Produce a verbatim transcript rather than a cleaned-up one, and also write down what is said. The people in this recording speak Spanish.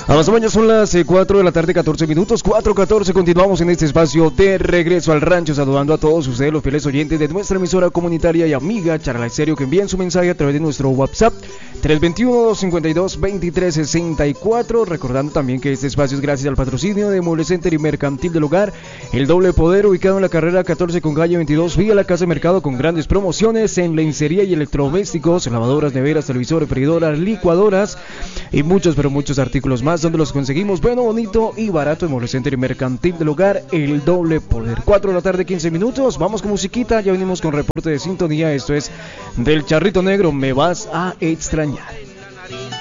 A más o menos son las eh, cuatro de la tarde, catorce minutos, cuatro catorce. Continuamos en este espacio de regreso al rancho, saludando a todos ustedes, los fieles oyentes de nuestra emisora comunitaria y amiga Charla Estéreo, que envíen su mensaje a través de nuestro WhatsApp tres dos uno, cinco dos, dos tres seis cuatro. Recordando también que este espacio es gracias al patrocinio de Mueble Center y Mercantil del Hogar, el Doble Poder, ubicado en la carrera catorce con calle veintidós, vía la Casa de Mercado, con grandes promociones en lencería y electrodomésticos, lavadoras, neveras, televisores, freidoras, licuadoras y muchos, pero muchos artículos más, donde los conseguimos bueno, bonito y barato en Mueble Center y Mercantil del Hogar, el Doble Poder. cuatro de la tarde, quince minutos, vamos con musiquita, ya venimos con reporte de sintonía. Esto es del Charrito Negro, Me Vas a Extrañar.